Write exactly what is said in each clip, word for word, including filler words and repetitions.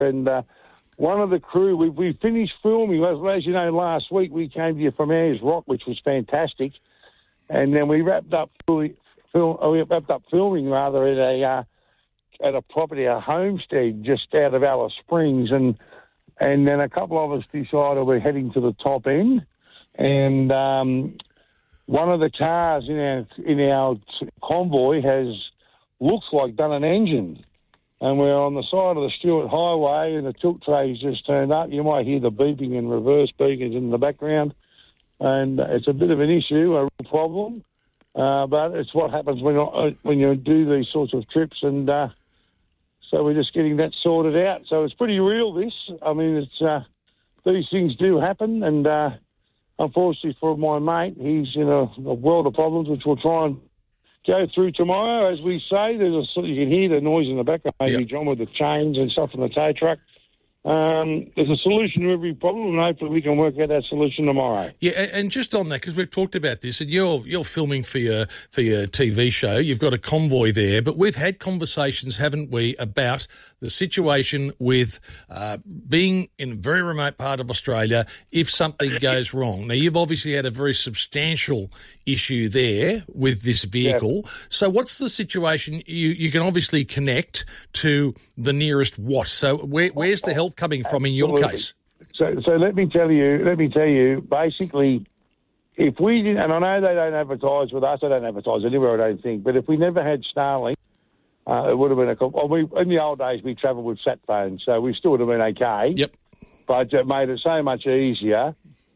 And uh, one of the crew, we, we finished filming. As, as you know, last week we came to you from Ayers Rock, which was fantastic. And then we wrapped up film, film, we wrapped up filming rather at a uh, at a property, a homestead just out of Alice Springs, and and then a couple of us decided we're heading to the top end, and um, one of the cars in our in our convoy has looks like done an engine. And we're on the side of the Stewart Highway and the tilt tray's just turned up. You might hear the beeping and reverse beacons in the background. And it's a bit of an issue, a real problem. Uh, but it's what happens when you, when you do these sorts of trips. And uh, so we're just getting that sorted out. So it's pretty real, this. I mean, it's uh, these things do happen. And uh, unfortunately for my mate, he's in a, a world of problems, which we'll try and go through tomorrow. As we say, there's a, you can hear the noise in the background, maybe, yep. John, with the chains and stuff in the tow truck. Um, there's a solution to every problem, and hopefully we can work out that solution tomorrow. Yeah, and just on that, because we've talked about this, and you're you're filming for your for your T V show. You've got a convoy there, but we've had conversations, haven't we, about the situation with uh, being in a very remote part of Australia if something goes wrong. Now, you've obviously had a very substantial issue there with this vehicle. Yeah. So what's the situation? You you can obviously connect to the nearest what? So where, where's the help coming from in your case? So, so let me tell you, let me tell you, basically, if we didn't, and I know they don't advertise with us, they don't advertise anywhere, I don't think, but if we never had Starlink, uh, it would have been a, well, we, in the old days, we travelled with sat phones, so we still would have been okay. Yep. But it made it so much easier.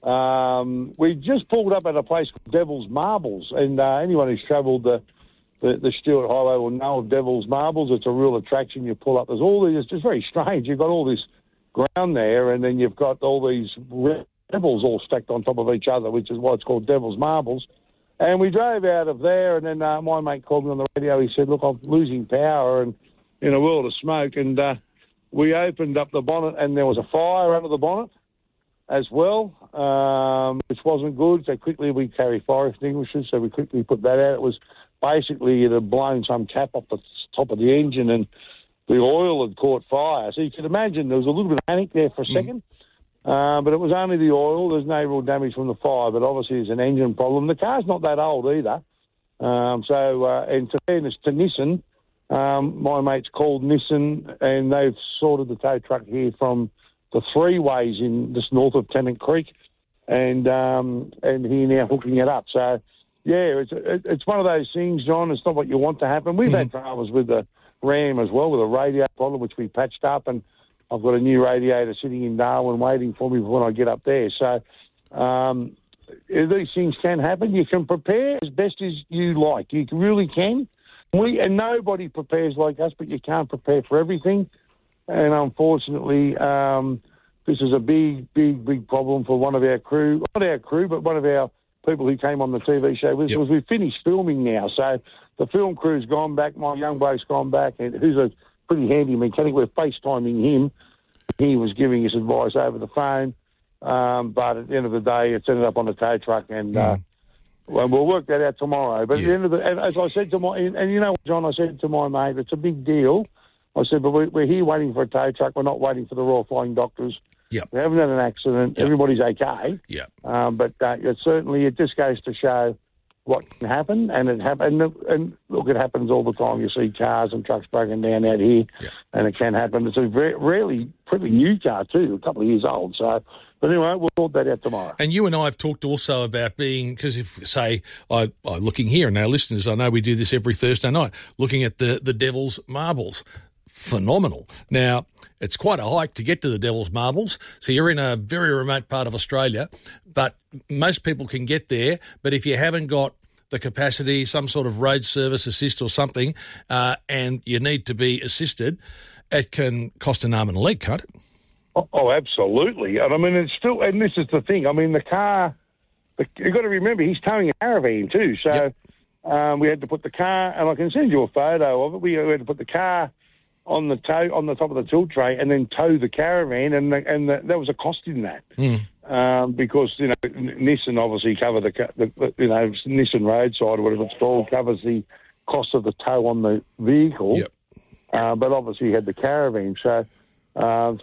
Um, we just pulled up at a place called Devil's Marbles, and uh, anyone who's travelled the, the the Stewart Highway will know of Devil's Marbles. It's a real attraction. You pull up, there's all these, it's just very strange. You've got all this ground there, and then you've got all these devils all stacked on top of each other, which is why it's called Devil's Marbles. And we drove out of there, and then uh, my mate called me on the radio. He said, look, I'm losing power and in a world of smoke. And uh, we opened up the bonnet, and there was a fire under the bonnet as well, um, which wasn't good. So quickly we carry fire extinguishers, so we quickly put that out. It was basically it had blown some cap off the top of the engine, and the oil had caught fire. So you can imagine there was a little bit of panic there for a second. Mm. Uh, but it was only the oil. There's no real damage from the fire, but obviously it's an engine problem. The car's not that old either. Um, so, uh, and to fairness to Nissan, um, my mate's called Nissan, and they've sorted the tow truck here from the three ways in just north of Tennant Creek, and um, and here now hooking it up. So, yeah, it's it's one of those things, John. It's not what you want to happen. We've mm. had troubles with the Ram as well, with a radio problem, which we patched up, and I've got a new radiator sitting in Darwin waiting for me when I get up there. So um, these things can happen. You can prepare as best as you like. You really can. We and nobody prepares like us, but you can't prepare for everything. And unfortunately, um, this is a big, big, big problem for one of our crew. Not our crew, but one of our people who came on the T V show with us. Yep. Was we finished filming now. So the film crew's gone back. My young bloke's gone back, and who's a pretty handy mechanic. We're FaceTiming him. He was giving us advice over the phone. Um, but at the end of the day, it's ended up on the tow truck, and yeah. uh, well, we'll work that out tomorrow. But yeah. at the end of the, and as I said to my, and, and you know what, John, I said to my mate, it's a big deal. I said, but we, we're here waiting for a tow truck. We're not waiting for the Royal Flying Doctors. Yep. We haven't had an accident. Yep. Everybody's okay. Yeah. Um, but uh, it certainly, it just goes to show what can happen, and it happen, and, and look, it happens all the time. You see cars and trucks breaking down out here, yeah. and it can happen. It's a very, really pretty new car too, a couple of years old. So, but anyway, we'll sort that out tomorrow. And you and I have talked also about being, because if, say, I, I looking here, and our listeners, I know we do this every Thursday night, looking at the, the Devil's Marbles. Phenomenal. Now, it's quite a hike to get to the Devil's Marbles, so you're in a very remote part of Australia, but most people can get there. But if you haven't got the capacity, some sort of road service assist or something, uh, and you need to be assisted, it can cost an arm and a leg, can't it? Oh, oh absolutely. And I mean, it's still, and this is the thing, I mean, the car, the, you've got to remember, he's towing a caravan too, so yep. um, we had to put the car, and I can send you a photo of it, we had to put the car on the tow, on the top of the tilt tray, and then tow the caravan, and the, and the, there was a cost in that, mm. um, because you know Nissan obviously cover the, the you know Nissan roadside or whatever it's called covers the cost of the tow on the vehicle, yep. uh, but obviously you had the caravan. So Um,